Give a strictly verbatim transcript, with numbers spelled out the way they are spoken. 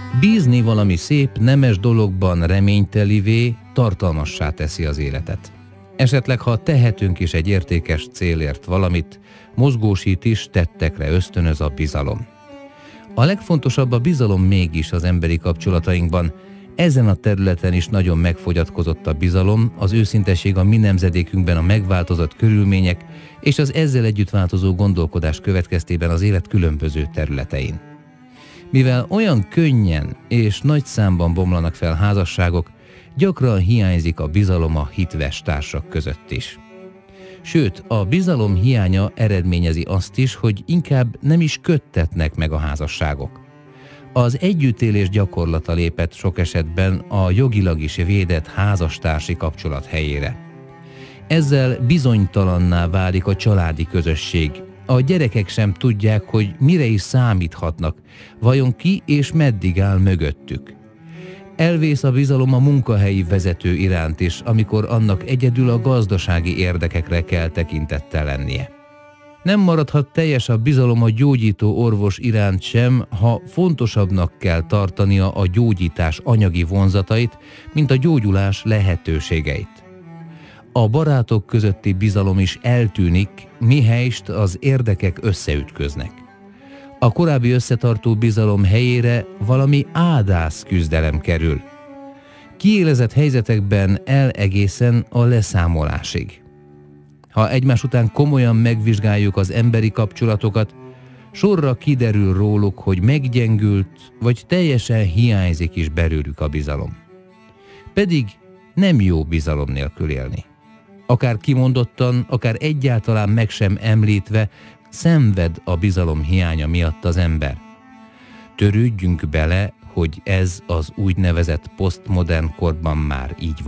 Bízni valami szép, nemes dologban reménytelivé, tartalmassá teszi az életet. Esetleg, ha tehetünk is egy értékes célért valamit, mozgósít is, tettekre ösztönöz a bizalom. A legfontosabb a bizalom mégis az emberi kapcsolatainkban. Ezen a területen is nagyon megfogyatkozott a bizalom, az őszintesség a mi nemzedékünkben a megváltozott körülmények és az ezzel együtt változó gondolkodás következtében az élet különböző területein. Mivel olyan könnyen és nagy számban bomlanak fel házasságok, gyakran hiányzik a bizalom a hitves társak között is. Sőt, a bizalom hiánya eredményezi azt is, hogy inkább nem is köttetnek meg a házasságok. Az együttélés gyakorlata lépett sok esetben a jogilag is védett házastársi kapcsolat helyére. Ezzel bizonytalanná válik a családi közösség. A gyerekek sem tudják, hogy mire is számíthatnak, vajon ki és meddig áll mögöttük. Elvész a bizalom a munkahelyi vezető iránt is, amikor annak egyedül a gazdasági érdekekre kell tekintettel lennie. Nem maradhat teljes a bizalom a gyógyító orvos iránt sem, ha fontosabbnak kell tartania a gyógyítás anyagi vonzatait, mint a gyógyulás lehetőségeit. A barátok közötti bizalom is eltűnik, mihelyst az érdekek összeütköznek. A korábbi összetartó bizalom helyére valami ádász küzdelem kerül. Kiélezett helyzetekben el egészen a leszámolásig. Ha egymás után komolyan megvizsgáljuk az emberi kapcsolatokat, sorra kiderül róluk, hogy meggyengült, vagy teljesen hiányzik is belőlük a bizalom. Pedig nem jó bizalom nélkül élni. Akár kimondottan, akár egyáltalán meg sem említve, szenved a bizalom hiánya miatt az ember. Törődjünk bele, hogy ez az úgynevezett posztmodern korban már így van.